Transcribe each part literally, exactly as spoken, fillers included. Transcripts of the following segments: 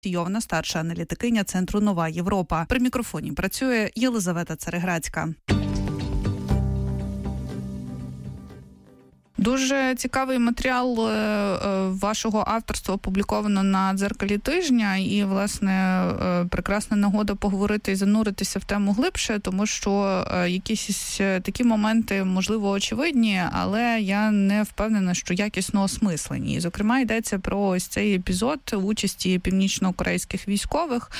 Йовна, старша аналітикиня Центру «Нова Європа». При мікрофоні працює Єлизавета Цареградська. Дуже цікавий матеріал вашого авторства опубліковано на «Дзеркалі тижня», і, власне, прекрасна нагода поговорити і зануритися в тему глибше, тому що якісь такі моменти, можливо, очевидні, але я не впевнена, що якісно осмислені. І, зокрема, йдеться про ось цей епізод участі північно-корейських військових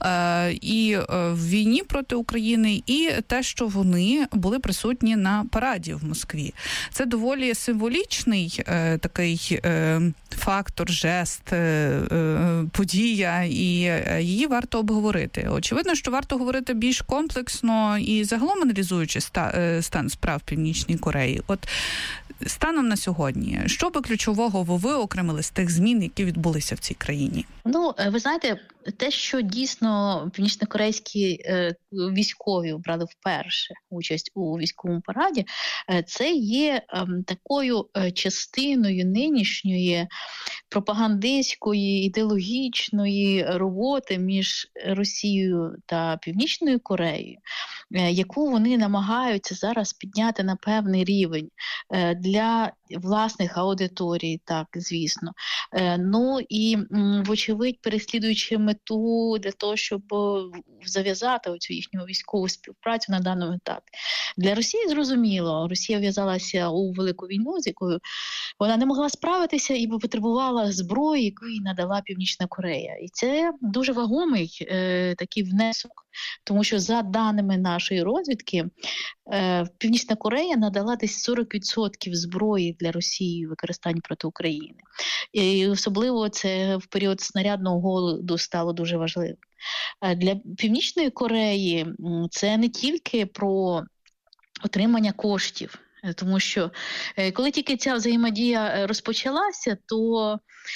і в війні проти України, і те, що вони були присутні на параді в Москві. Це доволі символічний е, такий е, фактор, жест, е, е, подія, і е, її варто обговорити. Очевидно, що варто говорити більш комплексно і загалом аналізуючи ста, е, стан справ в Північній Кореї. От станом на сьогодні, що би ключового ви виокремили з тих змін, які відбулися в цій країні? Ну, ви знаєте, те, що дійсно північно-корейські е, військові брали вперше участь у військовому параді, е, це є е, такою е, частиною нинішньої пропагандистської, ідеологічної роботи між Росією та Північною Кореєю, е, яку вони намагаються зараз підняти на певний рівень е, для власних аудиторій, так, звісно. Е, ну і, вочевидь, переслідуючи мету для того, щоб зав'язати оцю їхню військову співпрацю на даному етапі. Для Росії зрозуміло, Росія в'язалася у велику війну, з якою вона не могла справитися і потребувала зброї, яку їй надала Північна Корея. І це дуже вагомий е, такий внесок, тому що за даними нашої розвідки, е, Північна Корея надала десь сорок відсотків зброї для Росії в використанні проти України. І особливо це в період снарядного голоду стало дуже важливим. Для Північної Кореї це не тільки про отримання коштів, тому що коли тільки ця взаємодія розпочалася, то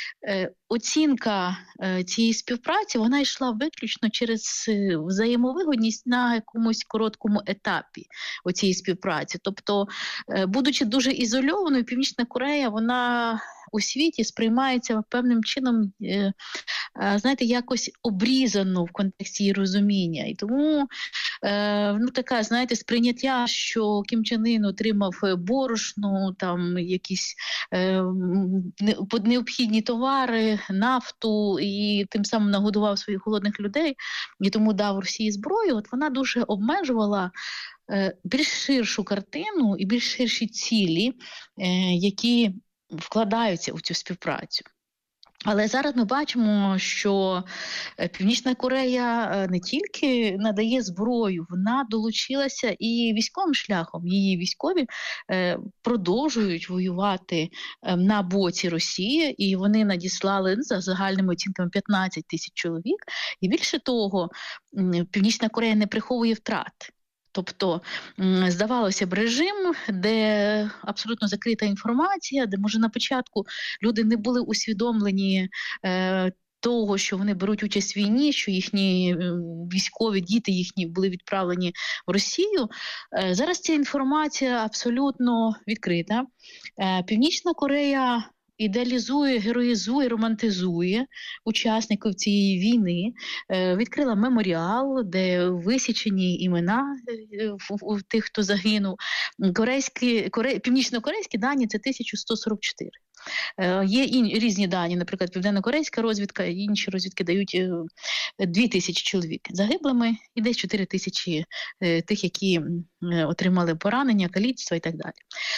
оцінка цієї співпраці, вона йшла виключно через взаємовигодність на якомусь короткому етапі оцієї співпраці. Тобто, будучи дуже ізольованою, Північна Корея, вона у світі сприймається певним чином, знаєте, якось обрізано в контексті її розуміння. І тому, ну, така, знаєте, сприйняття, що Кім Чен Ін отримав борошно, там, якісь е, необхідні товари, нафту, і тим самим нагодував своїх голодних людей, і тому дав Росії зброю, от вона дуже обмежувала е, більш ширшу картину і більш ширші цілі, е, які вкладаються у цю співпрацю. Але зараз ми бачимо, що Північна Корея не тільки надає зброю, вона долучилася і військовим шляхом. Її військові продовжують воювати на боці Росії, і вони надіслали за загальними оцінками п'ятнадцять тисяч чоловік. І більше того, Північна Корея не приховує втрат. Тобто, здавалося б, режим, де абсолютно закрита інформація, де, може, на початку люди не були усвідомлені е, того, що вони беруть участь в війні, що їхні військові, діти їхні були відправлені в Росію. Е, зараз ця інформація абсолютно відкрита. Е, Північна Корея ідеалізує, героїзує, романтизує учасників цієї війни, відкрила меморіал, де висічені імена у тих, хто загинув. Корейські, коре, північно-корейські дані – це тисяча сто сорок чотири. Є і різні дані, наприклад, південно-корейська розвідка, інші розвідки дають дві тисячі чоловік загиблими і десь чотири тисячі тих, які отримали поранення, каліцтва і так далі.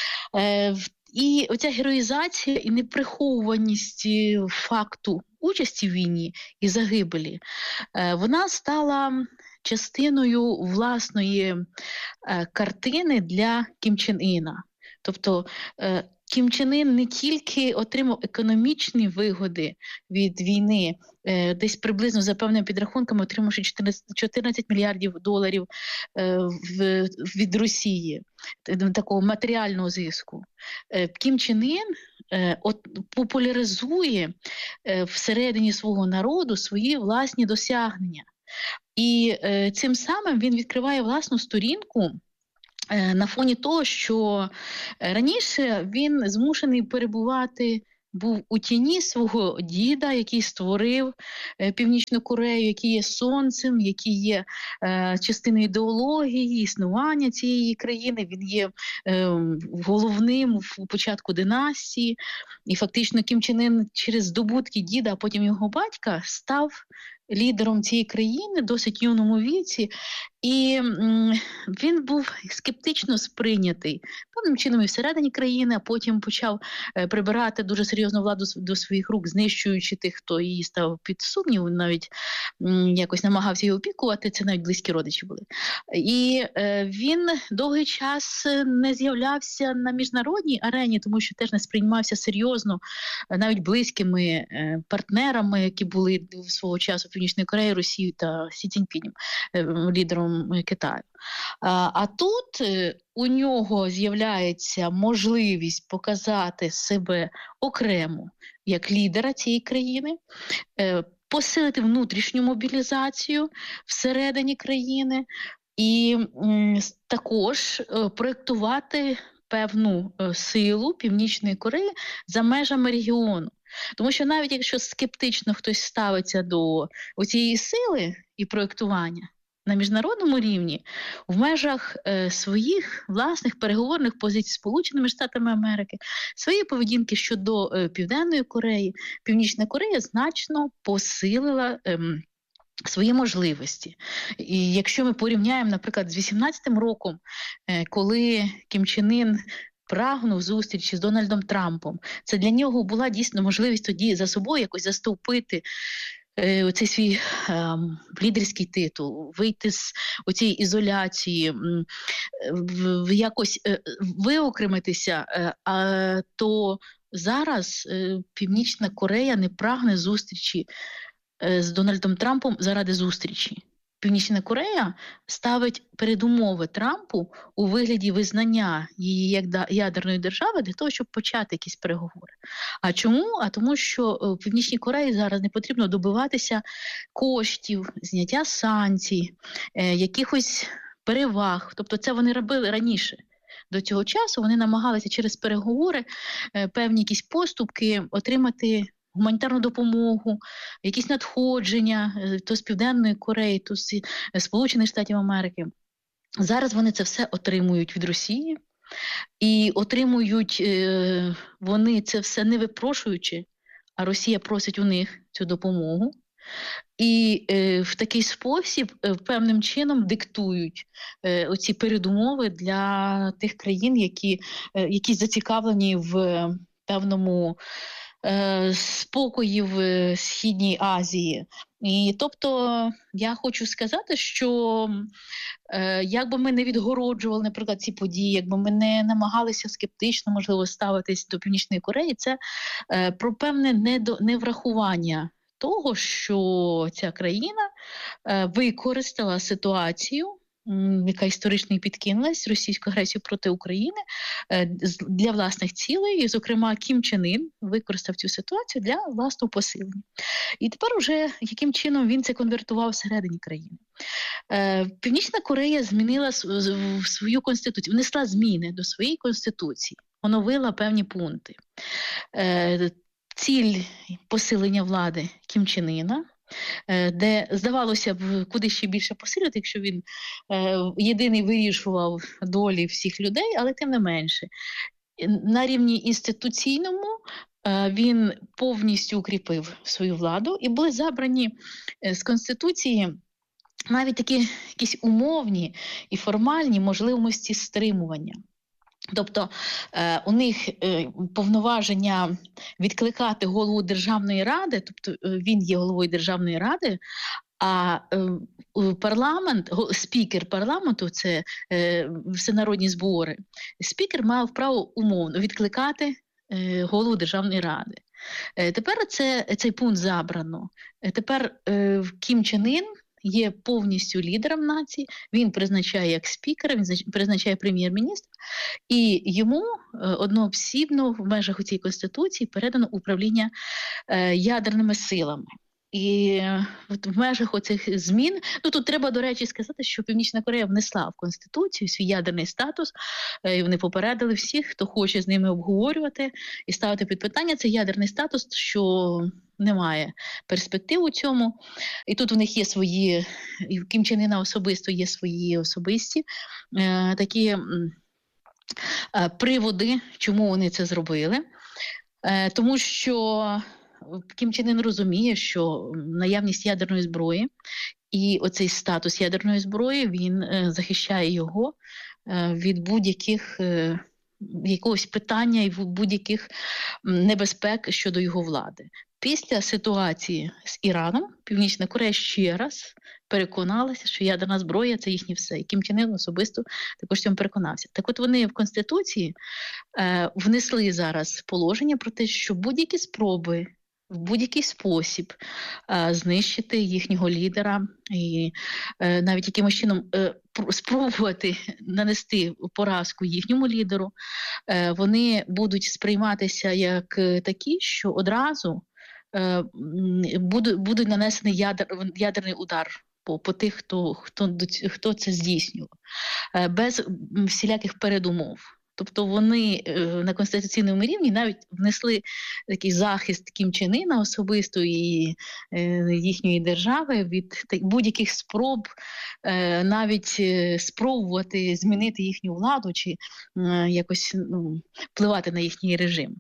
І оця героїзація і неприховуваність факту участі в війні і загибелі, вона стала частиною власної картини для Кім Чен Іна. Тобто Кім Чен Ін не тільки отримав економічні вигоди від війни, десь приблизно за певними підрахунками отримавши чотирнадцять мільярдів доларів від Росії, такого матеріального зиску. Кім Чен Ін популяризує всередині свого народу свої власні досягнення. І цим самим він відкриває власну сторінку на фоні того, що раніше він змушений перебувати був у тіні свого діда, який створив е, Північну Корею, який є сонцем, який є е, частиною ідеології, існування цієї країни. Він є е, головним в початку династії. І фактично Кім Чен Ін через здобутки діда, а потім його батька, став лідером цієї країни в досить юному віці, і м, він був скептично сприйнятий певним чином і всередині країни, а потім почав е, прибирати дуже серйозну владу с- до своїх рук, знищуючи тих, хто її став під сумнів, навіть м, якось намагався її опікувати, це навіть близькі родичі були. І е, він довгий час е, не з'являвся на міжнародній арені, тому що теж не сприймався серйозно е, навіть близькими е, партнерами, які були свого часу Північної Кореї, Росії та Сі Цзіньпінем, е, лідером е, Китаю. А, а тут е, у нього з'являється можливість показати себе окремо як лідера цієї країни, е, посилити внутрішню мобілізацію всередині країни і м, с- також е, проєктувати певну е, силу Північної Кореї за межами регіону. Тому що навіть якщо скептично хтось ставиться до цієї сили і проєктування на міжнародному рівні, в межах е, своїх власних переговорних позицій з Сполученими Штатами Америки, своєї поведінки щодо е, Південної Кореї, Північна Корея значно посилила ем, свої можливості. І якщо ми порівняємо, наприклад, з вісімнадцятим роком, е, коли Кім Чен Ін прагнув зустрічі з Дональдом Трампом, це для нього була дійсно можливість тоді за собою якось застовпити е, оцей свій ем, лідерський титул, вийти з оцієї ізоляції, м, в, в якось е, виокремитися, е, а, то зараз е, Північна Корея не прагне зустрічі е, з Дональдом Трампом заради зустрічі. Північна Корея ставить передумови Трампу у вигляді визнання її як да- ядерної держави для того, щоб почати якісь переговори. А чому? А тому, що е, Північній Кореї зараз не потрібно добиватися коштів, зняття санкцій, е, якихось переваг. Тобто це вони робили раніше. До цього часу вони намагалися через переговори е, певні якісь поступки отримати гуманітарну допомогу, якісь надходження е, то з Південної Кореї, то з е, Сполучених Штатів Америки. Зараз вони це все отримують від Росії, і отримують е, вони це все не випрошуючи, а Росія просить у них цю допомогу. І е, в такий спосіб е, певним чином диктують е, оці передумови для тих країн, які, е, які зацікавлені в е, певному е, спокої в е, Східній Азії. І тобто я хочу сказати, що е, як би ми не відгороджували, наприклад, ці події, якби ми не намагалися скептично, можливо, ставитись до Північної Кореї, це е, про певне недо, неврахування того, що ця країна е, використала ситуацію, м, яка історично і підкинулась, російську агресію проти України е, з- для власних цілей. І, зокрема, Кім Чен Ін використав цю ситуацію для власного посилення. І тепер уже яким чином він це конвертував всередині країни. Е, Північна Корея змінила с- з- в свою конституцію, внесла зміни до своєї конституції, оновила певні пункти. Е, Ціль посилення влади Кім Чен Іна, е, де здавалося б, куди ще більше посилити, якщо він е, єдиний вирішував долі всіх людей, але тим не менше. На рівні інституційному е, він повністю укріпив свою владу, і були забрані е, з Конституції навіть такі якісь умовні і формальні можливості стримування. Тобто е, у них е, повноваження відкликати голову Державної ради, тобто е, він є головою Державної ради, а е, парламент, го- спікер парламенту, це е, всенародні збори, спікер мав право умовно відкликати е, голову Державної ради. Е, тепер це, цей пункт забрано. Е, тепер е, Кім Чен Ін є повністю лідером нації, він призначає як спікера, він знач- призначає прем'єр-міністра, і йому е, одноосібно в межах цієї конституції передано управління е, ядерними силами. І в межах оцих змін, ну тут треба, до речі, сказати, що Північна Корея внесла в Конституцію свій ядерний статус, і вони попередили всіх, хто хоче з ними обговорювати і ставити під питання цей ядерний статус, що немає перспектив у цьому. І тут у них є свої, і в Кім Чен Іна особисто є свої особисті е, такі е, приводи, чому вони це зробили. Е, тому що Кім Чен Ін розуміє, що наявність ядерної зброї і оцей статус ядерної зброї, він е, захищає його е, від будь-яких е, якогось питання і будь-яких небезпек щодо його влади. Після ситуації з Іраном Північна Корея ще раз переконалася, що ядерна зброя – це їхнє все. І Кім Чен Ін особисто також цьому переконався. Так от вони в Конституції е, внесли зараз положення про те, що будь-які спроби в будь-який спосіб е, знищити їхнього лідера і е, навіть якимось чином е, спробувати нанести поразку їхньому лідеру, е, вони будуть сприйматися як такі, що одразу е, буде, буде нанесений ядер, ядерний удар по, по тих, хто, хто, хто це здійснював, е, без всіляких передумов. Тобто вони на конституційному рівні навіть внесли такий захист Кім Чен Іна особисто і їхньої держави від будь-яких спроб навіть спробувати змінити їхню владу чи якось ну, впливати на їхній режим.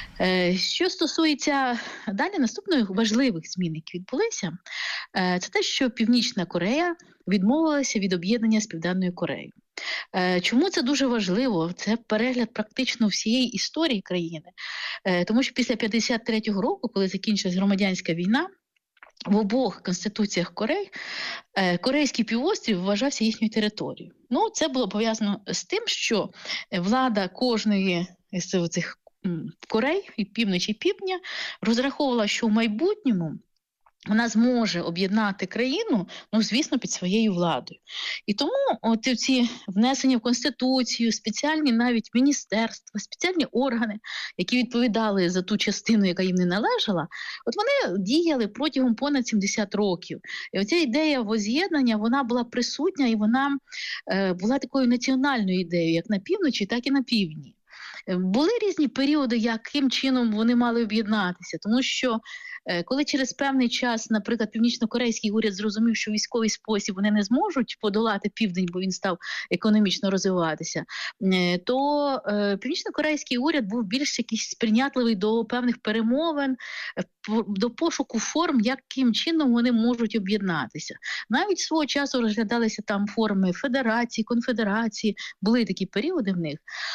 Що стосується далі наступних важливих змін, які відбулися, це те, що Північна Корея відмовилася від об'єднання з Південною Кореєю. Чому це дуже важливо? Це перегляд практично всієї історії країни. Тому що після п'ятдесят третього року, коли закінчилась громадянська війна, в обох конституціях Кореї Корейський півострів вважався їхньою територією. Ну, це було пов'язано з тим, що влада кожної з цих Корей, і півночі, і півдня, розраховувала, що в майбутньому вона зможе об'єднати країну, ну, звісно, під своєю владою. І тому от ці внесення в Конституцію, спеціальні навіть міністерства, спеціальні органи, які відповідали за ту частину, яка їм не належала, от вони діяли протягом понад сімдесят років. І оця ідея воз'єднання, вона була присутня і вона е, була такою національною ідеєю, як на півночі, так і на півдні. Були різні періоди, яким чином вони мали об'єднатися, тому що коли через певний час, наприклад, північно-корейський уряд зрозумів, що в військовий спосіб вони не зможуть подолати південь, бо він став економічно розвиватися, то північно-корейський уряд був більш якийсь сприйнятливий до певних перемовин, до пошуку форм, яким чином вони можуть об'єднатися. Навіть свого часу розглядалися там форми федерації, конфедерації, були такі періоди в них.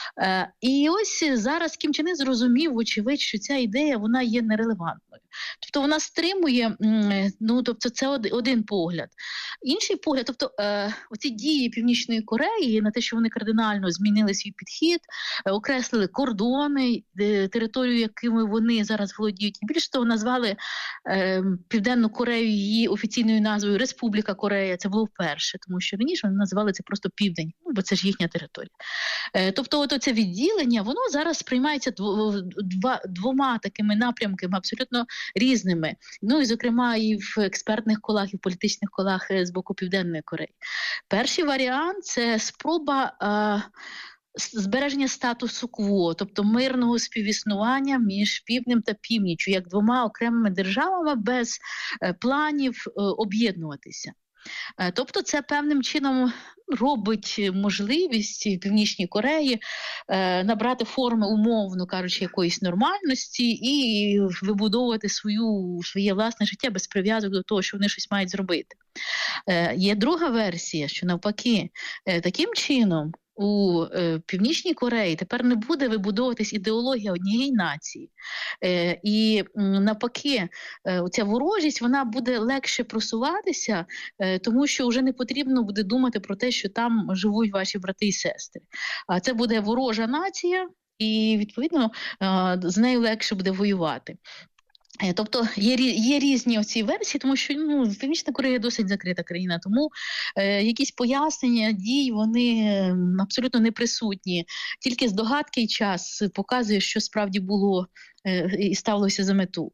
І ось зараз Кім Чен Ін зрозумів, вочевидь, що ця ідея, вона є нерелевантною. Тобто вона стримує, ну, тобто це один погляд. Інший погляд, тобто е, оці дії Північної Кореї на те, що вони кардинально змінили свій підхід, е, окреслили кордони, е, територію, якими вони зараз володіють, і більш того, назвали е, Південну Корею її офіційною назвою Республіка Корея. Це було вперше, тому що раніше вони називали це просто Південь, ну, бо це ж їхня територія. Е, тобто от це відділення, воно зараз сприймається два, двома такими напрямками абсолютно різними. Ну і, зокрема, і в експертних колах, і в політичних колах з боку Південної Кореї. Перший варіант – це спроба е, збереження статусу кво, тобто мирного співіснування між півднем та північчю, як двома окремими державами без е, планів е, об'єднуватися. Е, тобто це певним чином робить можливість Північній Кореї е, набрати форми, умовно кажучи, якоїсь нормальності і вибудовувати свою, своє власне життя без прив'язок до того, що вони щось мають зробити. Е, є друга версія, що навпаки, е, таким чином у е, Північній Кореї тепер не буде вибудовуватись ідеологія однієї нації. Е, і навпаки, е, ця ворожість, вона буде легше просуватися, е, тому що вже не потрібно буде думати про те, що там живуть ваші брати і сестри. А це буде ворожа нація, і, відповідно, е, з нею легше буде воювати. Тобто є, є різні оці версії, тому що ну, Північна Корея досить закрита країна, тому е, якісь пояснення дій, вони абсолютно не присутні. Тільки здогадки і час показує, що справді було і ставилося за мету.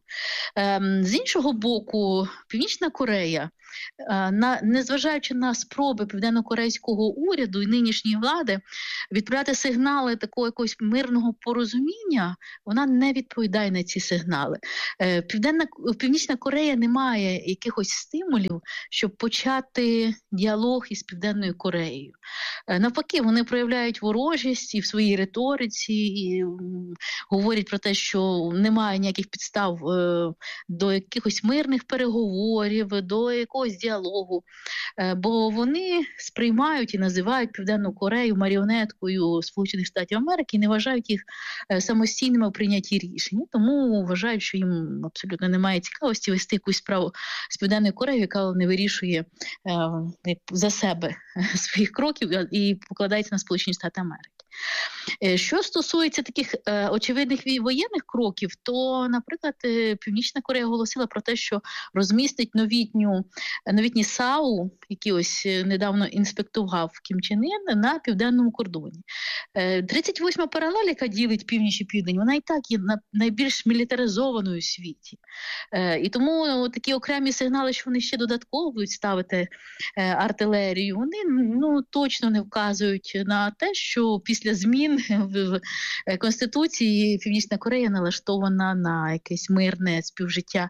З іншого боку, Північна Корея, на, незважаючи на спроби південно-корейського уряду і нинішньої влади відправляти сигнали такого якогось мирного порозуміння, вона не відповідає на ці сигнали. Південна, Північна Корея не має якихось стимулів, щоб почати діалог із Південною Кореєю. Навпаки, вони проявляють ворожість і в своїй риториці, і говорять про те, що немає ніяких підстав е, до якихось мирних переговорів, до якогось діалогу, е, бо вони сприймають і називають Південну Корею маріонеткою Сполучених Штатів Америки і не вважають їх е, самостійними у прийнятті рішень. Тому вважають, що їм абсолютно немає цікавості вести якусь справу з Південною Кореєю, яка не вирішує е, за себе своїх кроків і покладається на Сполучені Штати Америки. Що стосується таких е, очевидних воєнних кроків, то, наприклад, Північна Корея оголосила про те, що розмістить новітню, новітні САУ, які ось недавно інспектував Кім Чен Ін, на південному кордоні. Е, тридцять восьма паралель, яка ділить північ і південь, вона і так є найбільш мілітаризованою у світі. Е, і тому такі окремі сигнали, що вони ще додатково будуть ставити е, артилерію, вони ну, точно не вказують на те, що після змін в Конституції Північна Корея налаштована на якесь мирне співжиття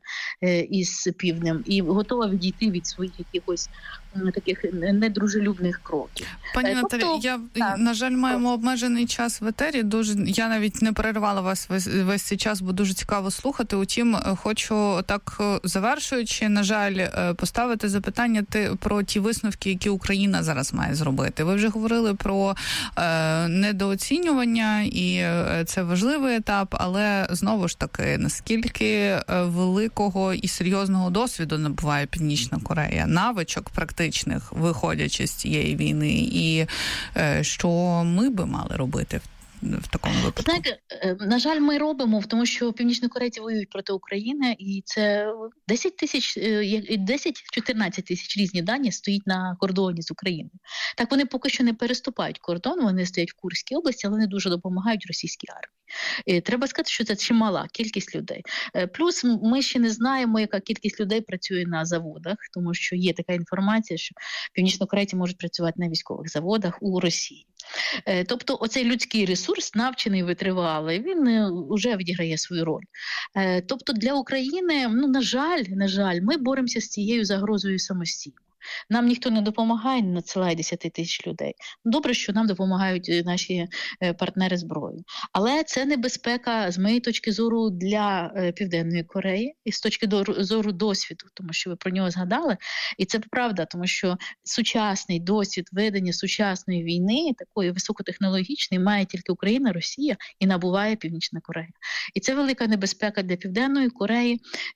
із Півднем і готова відійти від своїх якихось таких недружелюбних кроків. Пані тобто, Наталі, я, так, на жаль, маємо так. обмежений час в етері. Дуже, я навіть не переривала вас весь, весь цей час, бо дуже цікаво слухати. Утім, хочу так, завершуючи, на жаль, поставити запитання про ті висновки, які Україна зараз має зробити. Ви вже говорили про е, недооцінювання, і це важливий етап, але, знову ж таки, наскільки великого і серйозного досвіду набуває Північна Корея, навичок практично, виходячи з цієї війни, і е, що ми би мали робити в, в такому випадку? Знаєте, на жаль, ми робимо, тому що північнокорейці воюють проти України, і це десять тисяч, десять-чотирнадцять тисяч різні дані стоїть на кордоні з Україною. Так, вони поки що не переступають кордон, вони стоять в Курській області, але вони дуже допомагають російській армії. І треба сказати, що це чимала кількість людей. Плюс ми ще не знаємо, яка кількість людей працює на заводах, тому що є така інформація, що північнокорейці можуть працювати на військових заводах у Росії. Тобто оцей людський ресурс, навчений, витривалий, він вже відіграє свою роль. Тобто для України, ну, на жаль, на жаль, ми боремося з цією загрозою самостійно. Нам ніхто не допомагає, не надсилає десять тисяч людей. Добре, що нам допомагають наші партнери зброю. Але це небезпека, з моєї точки зору, для Південної Кореї і з точки зору досвіду, тому що ви про нього згадали. І це правда, тому що сучасний досвід ведення сучасної війни, такої високотехнологічної, має тільки Україна, Росія і набуває Північна Корея. І це велика небезпека для Південної Кореї,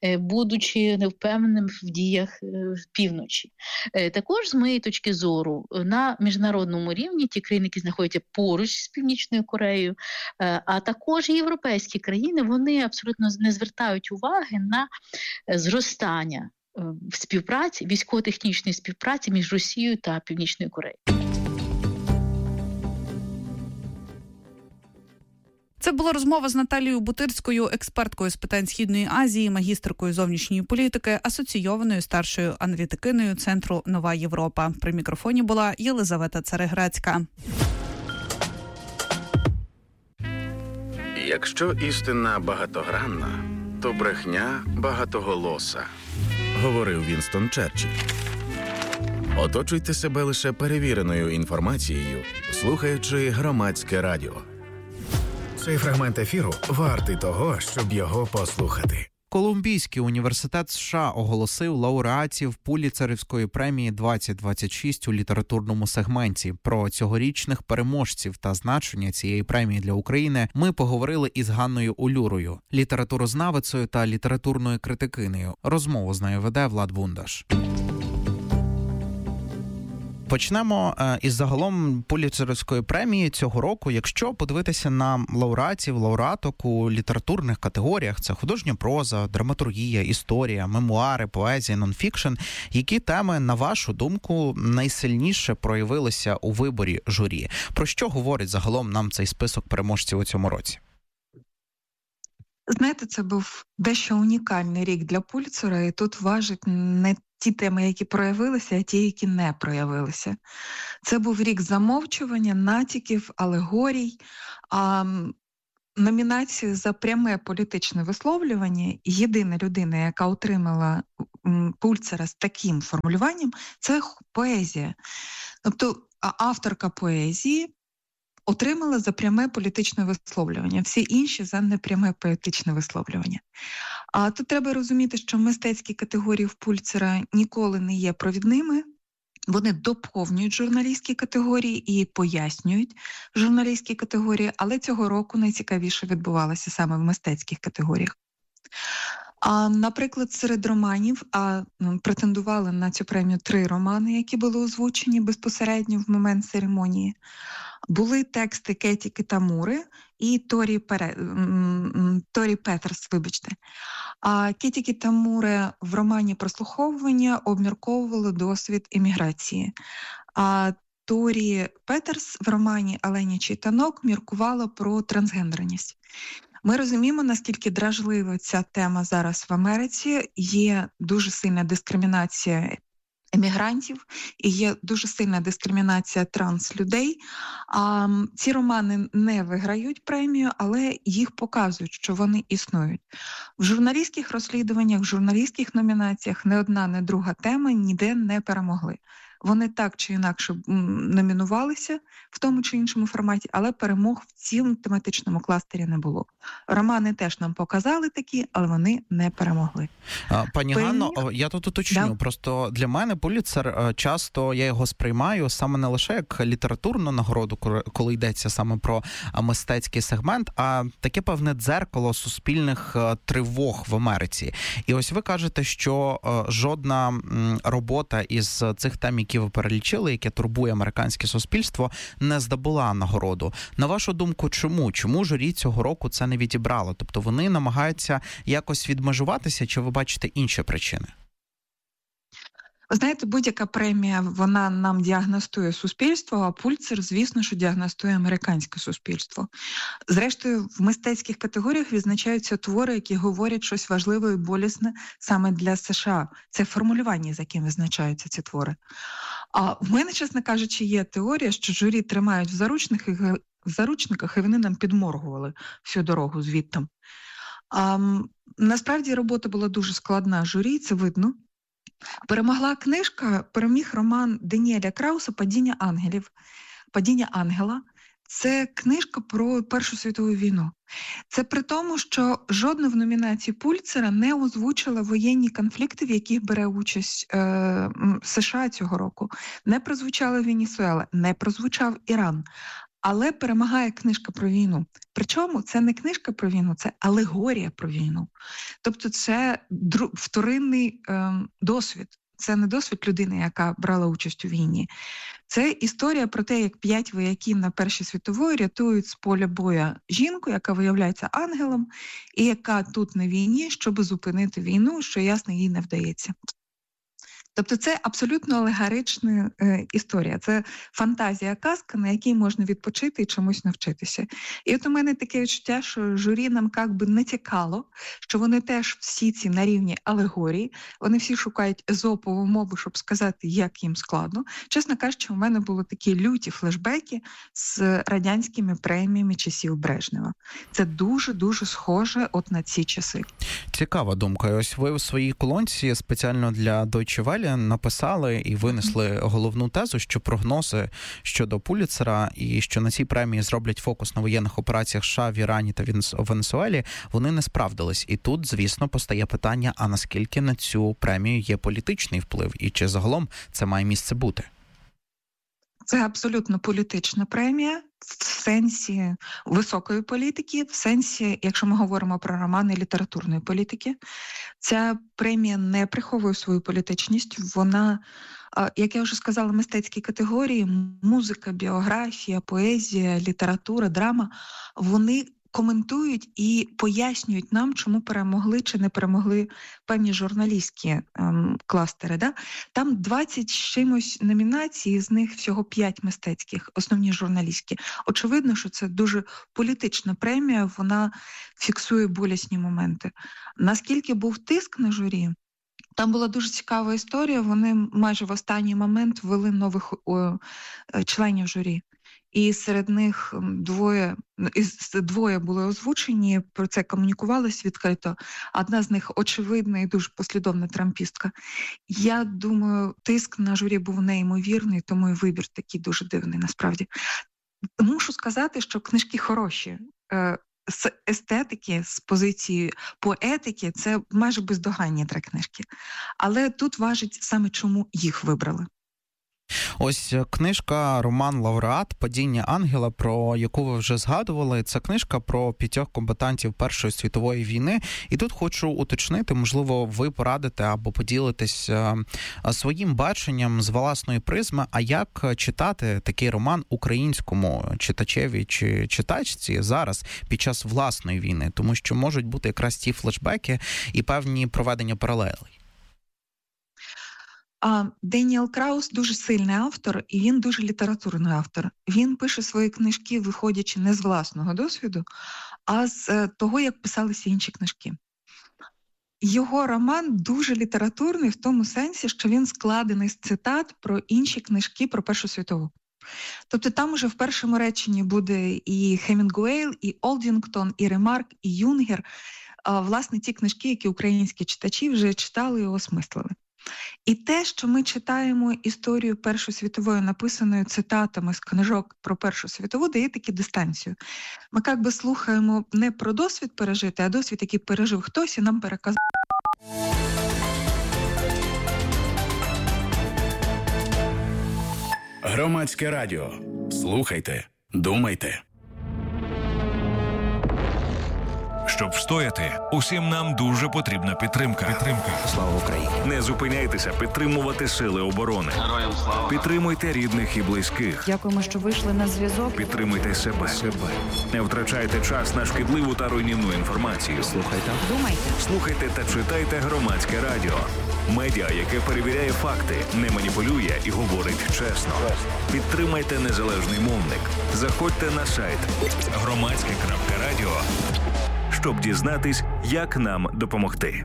будучи невпевненим в діях півночі. Також, з моєї точки зору, на міжнародному рівні ті країни, які знаходяться поруч з Північною Кореєю, а також європейські країни, вони абсолютно не звертають уваги на зростання співпраці, військово-технічної співпраці між Росією та Північною Кореєю. Це була розмова з Наталією Бутирською, експерткою з питань Східної Азії, магістеркою зовнішньої політики, асоційованою старшою аналітикиною Центру «Нова Європа». При мікрофоні була Єлизавета Цареграцька. Якщо істина багатогранна, то брехня багатоголоса, говорив Вінстон Черчилль. Оточуйте себе лише перевіреною інформацією, слухаючи Громадське радіо. Цей фрагмент ефіру вартий того, щоб його послухати. Колумбійський університет США оголосив лауреатів Пулітцерівської премії двадцять двадцять шість у літературному сегменті. Про цьогорічних переможців та значення цієї премії для України ми поговорили із Ганною Улюрою, літературознавицею та літературною критикинею. Розмову з нею веде Влад Бундаш. Почнемо е, із загалом Пулітцерівської премії цього року. Якщо подивитися на лауреатів, лауреаток у літературних категоріях, це художня проза, драматургія, історія, мемуари, поезія, нонфікшн, які теми, на вашу думку, найсильніше проявилися у виборі журі? Про що говорить загалом нам цей список переможців у цьому році? Знаєте, це був дещо унікальний рік для Пулітцера, і тут важать не ті теми, які проявилися, а ті, які не проявилися. Це був рік замовчування, натяків, алегорій, а номінацію за пряме політичне висловлювання, єдина людина, яка отримала Пулітцера з таким формулюванням, це поезія. Тобто авторка поезії отримала за пряме політичне висловлювання, всі інші за непряме політичне висловлювання. А тут треба розуміти, що мистецькі категорії в Пулітцера ніколи не є провідними. Вони доповнюють журналістські категорії і пояснюють журналістські категорії, але цього року найцікавіше відбувалося саме в мистецьких категоріях. А, наприклад, серед романів, а претендували на цю премію три романи, які були озвучені безпосередньо в момент церемонії. Були тексти Кеті Кітамури і Торі, Пере... Торі Петерс, вибачте. А Кеті Кітамури в романі «Прослуховування» обмірковували досвід еміграції. А Торі Петерс в романі «Оленячий танок» міркувала про трансгендерність. Ми розуміємо, наскільки дражлива ця тема зараз в Америці. Є дуже сильна дискримінація емігрантів і є дуже сильна дискримінація транслюдей. А ці романи не виграють премію, але їх показують, що вони існують. В журналістських розслідуваннях, в журналістських номінаціях не одна, не друга тема ніде не перемогли. Вони так чи інакше номінувалися в тому чи іншому форматі, але перемог в цілому тематичному кластері не було. Романи теж нам показали такі, але вони не перемогли. Пані Переміг... Ганно, я тут уточню. Да. Просто для мене Пулітцер часто, я його сприймаю саме не лише як літературну нагороду, коли йдеться саме про мистецький сегмент, а таке певне дзеркало суспільних тривог в Америці. І ось ви кажете, що жодна робота із цих тем, які ви перелічили, яке турбує американське суспільство, не здобула нагороду. На вашу думку, чому? Чому журі цього року це не відібрало? Тобто вони намагаються якось відмежуватися, чи ви бачите інші причини? Ви знаєте, будь-яка премія, вона нам діагностує суспільство, а Пулітцер, звісно, що діагностує американське суспільство. Зрештою, в мистецьких категоріях відзначаються твори, які говорять щось важливе і болісне саме для США. Це формулювання, за яким визначаються ці твори. А в мене, чесно кажучи, є теорія, що журі тримають в заручниках, в заручниках і вони нам підморгували всю дорогу звідти. А, насправді робота була дуже складна журі, це видно. Перемогла книжка, переміг роман Деніеля Крауса «Падіння ангелів». «Падіння ангела» – це книжка про Першу світову війну. Це при тому, що жодна в номінації Пулітцера не озвучила воєнні конфлікти, в яких бере участь е, США цього року. Не прозвучала Венесуела, не прозвучав Іран. Але перемагає книжка про війну. Причому це не книжка про війну, це алегорія про війну. Тобто це дру... вторинний е, досвід. Це не досвід людини, яка брала участь у війні. Це історія про те, як п'ять вояків на Першій світовій рятують з поля боя жінку, яка виявляється ангелом, і яка тут на війні, щоб зупинити війну, що, ясно, їй не вдається. Тобто це абсолютно алегорична е, історія. Це фантазія-казка, на якій можна відпочити і чомусь навчитися. І от у мене таке відчуття, що журі нам як би натякало, що вони теж всі ці на рівні алегорії, вони всі шукають езопову мову, щоб сказати, як їм складно. Чесно кажучи, у мене були такі люті флешбеки з радянськими преміями часів Брежнева. Це дуже-дуже схоже от на ці часи. Цікава думка. Ось ви у своїй колонці спеціально для Deutsche Welle написали і винесли головну тезу, що прогнози щодо Пулітцера і що на цій премії зроблять фокус на воєнних операціях США в Ірані та Венесуелі, вони не справдились. І тут, звісно, постає питання, а наскільки на цю премію є політичний вплив і чи загалом це має місце бути? Це абсолютно політична премія в сенсі високої політики, в сенсі, якщо ми говоримо про романи літературної політики. Ця премія не приховує свою політичність. Вона, як я вже сказала, мистецькі категорії, музика, біографія, поезія, література, драма, вони коментують і пояснюють нам, чому перемогли чи не перемогли певні журналістські ем, кластери. Да? Там двадцять з чимось номінацій, з них всього п'ять мистецьких, основні журналістські. Очевидно, що це дуже політична премія, вона фіксує болісні моменти. Наскільки був тиск на журі? Там була дуже цікава історія, вони майже в останній момент ввели нових о, членів журі. І серед них двоє, двоє були озвучені, про це комунікувалось відкрито. Одна з них очевидна і дуже послідовна трампістка. Я думаю, тиск на журі був неймовірний, тому і вибір такий дуже дивний насправді. Мушу сказати, що книжки хороші. З естетики, з позиції поетики, це майже бездоганні три книжки. Але тут важить саме, чому їх вибрали. Ось книжка, роман «Лауреат. Падіння ангела», про яку ви вже згадували. Це книжка про п'ятьох комбатантів Першої світової війни. І тут хочу уточнити, можливо, ви порадите або поділитесь своїм баченням з власної призми, а як читати такий роман українському читачеві чи читачці зараз під час власної війни, тому що можуть бути якраз ті флешбеки і певні проведення паралелей. А Деніел Краус дуже сильний автор, і він дуже літературний автор. Він пише свої книжки, виходячи не з власного досвіду, а з того, як писалися інші книжки. Його роман дуже літературний в тому сенсі, що він складений з цитат про інші книжки про Першу світову. Тобто там уже в першому реченні буде і Хемінгуей, і Олдінгтон, і Ремарк, і Юнгер. А, власне, ті книжки, які українські читачі вже читали і осмислили. І те, що ми читаємо історію Першої світової, написаною цитатами з книжок про Першу світову, дає таку дистанцію. Ми як би слухаємо не про досвід пережити, а досвід, який пережив хтось і нам переказав. Громадське радіо. Слухайте, думайте. Щоб встояти, усім нам дуже потрібна підтримка. Підтримка. Слава Україні! Не зупиняйтеся підтримувати сили оборони. Героям слава! Підтримуйте рідних і близьких. Дякуємо, що вийшли на зв'язок. Підтримуйте себе. себе. Не втрачайте час на шкідливу та руйнівну інформацію. Слухайте. Думайте. Слухайте та читайте Громадське радіо. Медіа, яке перевіряє факти, не маніпулює і говорить чесно. Підтримайте незалежний мовник. Заходьте на сайт громадське крапка радіо, щоб дізнатись, як нам допомогти.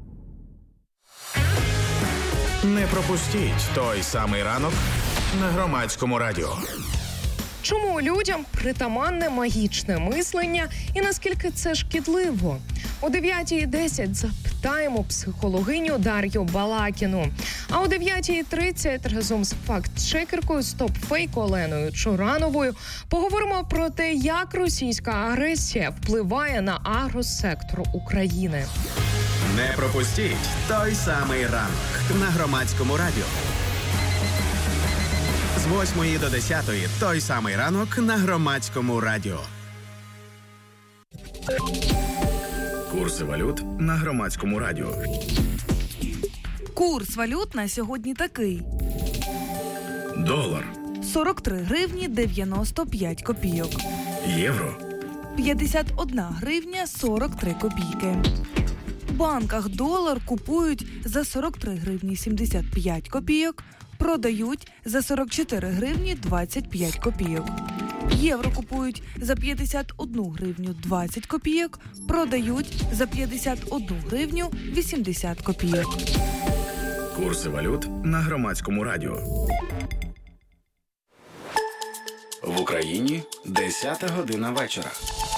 Не пропустіть той самий ранок на Громадському радіо. Чому людям притаманне магічне мислення і наскільки це шкідливо? О дев'ятій десять запитаємо психологиню Дар'ю Балакіну. А о дев'ятій тридцять разом з факт-чекеркою «Стоп-фейк» Оленою Чорановою поговоримо про те, як російська агресія впливає на агросектор України. Не пропустіть той самий ранок на Громадському радіо. З восьмої до десятої той самий ранок на Громадському радіо. Курси валют на Громадському радіо. Курс валют на сьогодні такий. Долар. сорок три гривні дев'яносто п'ять копійок. Євро. п'ятдесят одна гривня сорок три копійки. В банках долар купують за сорок три гривні сімдесят п'ять копійок, продають за сорок чотири гривні двадцять п'ять копійок. Євро купують за п'ятдесят одну гривню двадцять копійок, продають за п'ятдесят одну гривню вісімдесят копійок. Курси валют на Громадському радіо. В Україні десята година вечора.